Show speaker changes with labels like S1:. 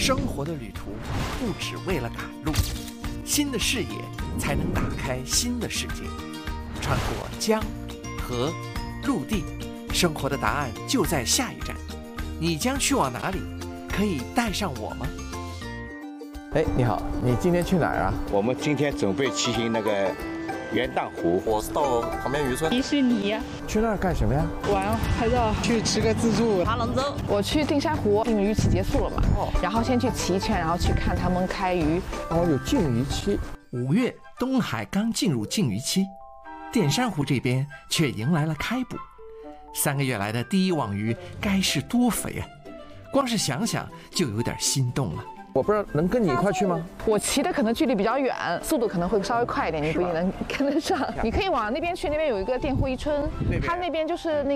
S1: 生活的旅途不只为了赶路，新的视野才能打开新的世界。穿过江、河、陆地，生活的答案就在下一站。你将去往哪里？可以带上我吗？
S2: 哎，你好，你今天去哪儿啊？
S3: 我们今天准备骑行那个元荡湖。
S4: 我是到旁边渔村。
S5: 迪士尼。
S2: 去那儿干什么呀？
S5: 玩，拍照，
S6: 去吃个自助。
S5: 爬龙舟。
S7: 我去定山湖，禁渔期结束了嘛，然后先去骑一圈，然后去看他们开渔。
S2: 哦，有禁渔期。
S1: 5月，东海刚进入禁渔期，淀山湖这边却迎来了开捕。3个月来的第一网鱼该是多肥啊！光是想想就有点心动了。
S2: 我不知道能跟你一块去吗？
S7: 我骑的可能距离比较远，速度可能会稍微快一点，你不一定能跟得上。你可以往那边去，那边有一个佃户渔村，它那边就是那